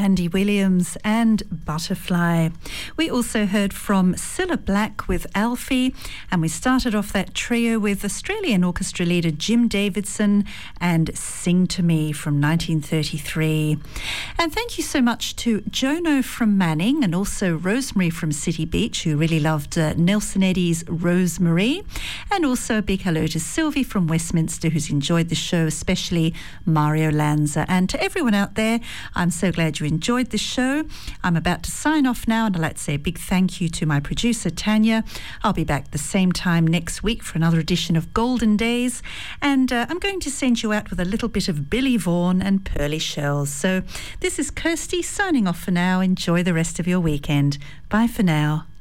Andy Williams and Butterfly. We also heard from Cilla Black with Alfie, and we started off that trio with Australian orchestra leader Jim Davidson and Sing to Me from 1933. And thank you so much to Jono from Manning and also Rosemary from City Beach, who really loved Nelson Eddy's Rosemary. And also a big hello to Sylvie from Westminster, who's enjoyed the show, especially Mario Lanza. And to everyone out there, I'm so glad you enjoyed the show. I'm about to sign off now, and I'd like to say a big thank you to my producer, Tanya. I'll be back the same time next week for another edition of Golden Days, and I'm going to send you out with a little bit of Billy Vaughan and Pearly Shells. So this is Kirsty signing off for now. Enjoy the rest of your weekend. Bye for now.